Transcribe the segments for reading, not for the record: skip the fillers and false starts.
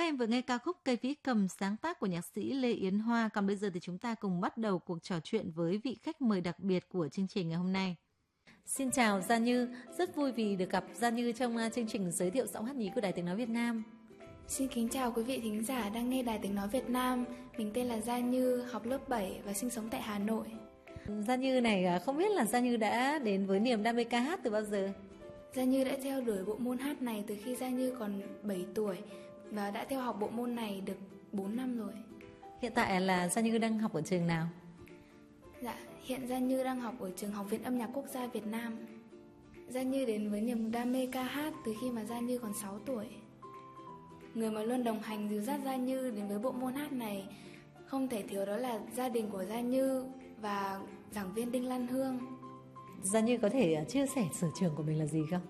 em vừa nghe ca khúc Cây Vĩ Cầm sáng tác của nhạc sĩ Lê Yến Hoa. Còn bây giờ thì chúng ta cùng bắt đầu cuộc trò chuyện với vị khách mời đặc biệt của chương trình ngày hôm nay. Xin chào Gia Như, rất vui vì được gặp Gia Như trong chương trình giới thiệu giọng hát nhí của Đài Tiếng Nói Việt Nam. Xin kính chào quý vị thính giả đang nghe Đài Tiếng Nói Việt Nam. Mình tên là Gia Như, học lớp 7 và sinh sống tại Hà Nội. Gia Như này, không biết là Gia Như đã đến với niềm đam mê ca hát từ bao giờ? Gia Như đã theo đuổi bộ môn hát này từ khi Gia Như còn 7 tuổi và đã theo học bộ môn này được 4 năm rồi. Hiện tại là Gia Như đang học ở trường nào? Dạ, hiện Gia Như đang học ở trường Học viện Âm nhạc Quốc gia Việt Nam. Gia Như đến với niềm đam mê ca hát từ khi mà Gia Như còn 6 tuổi. Người mà luôn đồng hành dìu dắt Gia Như đến với bộ môn hát này không thể thiếu đó là gia đình của Gia Như và giảng viên Đinh Lan Hương. Gia Như có thể chia sẻ sở trường của mình là gì không?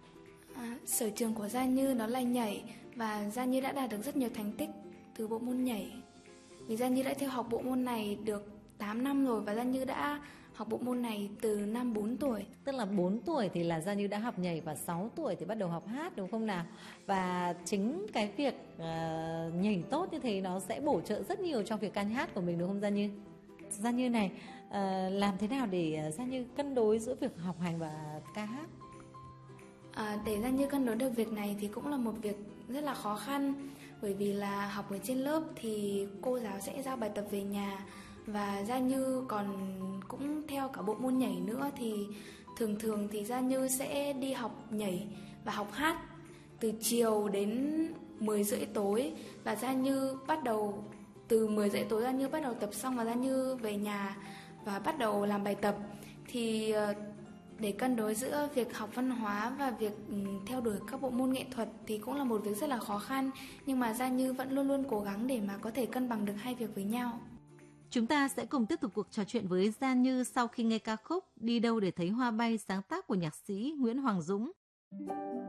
Sở trường của Gia Như nó là nhảy và Gia Như đã đạt được rất nhiều thành tích từ bộ môn nhảy. Vì Gia Như đã theo học bộ môn này được 8 năm rồi và Gia Như đã học bộ môn này từ năm 4 tuổi. Tức là 4 tuổi thì là Gia Như đã học nhảy và 6 tuổi thì bắt đầu học hát, đúng không nào? Và chính cái việc nhảy tốt như thế nó sẽ bổ trợ rất nhiều trong việc ca hát của mình, đúng không Gia Như? Gia Như này, làm thế nào để Gia Như cân đối giữa việc học hành và ca hát? Để Gia Như cân đối được việc này thì cũng là một việc rất là khó khăn. Bởi vì là học ở trên lớp thì cô giáo sẽ giao bài tập về nhà. Và Gia Như còn cũng theo cả bộ môn nhảy nữa thì thường thì Gia Như sẽ đi học nhảy và học hát từ chiều đến 10 rưỡi tối. Và Gia Như bắt đầu từ 10 rưỡi tối Gia Như bắt đầu tập xong và Gia Như về nhà và bắt đầu làm bài tập. Thì để cân đối giữa việc học văn hóa và việc theo đuổi các bộ môn nghệ thuật thì cũng là một việc rất là khó khăn. Nhưng mà Gia Như vẫn luôn luôn cố gắng để mà có thể cân bằng được hai việc với nhau. Chúng ta sẽ cùng tiếp tục cuộc trò chuyện với Gia Như sau khi nghe ca khúc Đi đâu để thấy hoa bay sáng tác của nhạc sĩ Nguyễn Hoàng Dũng.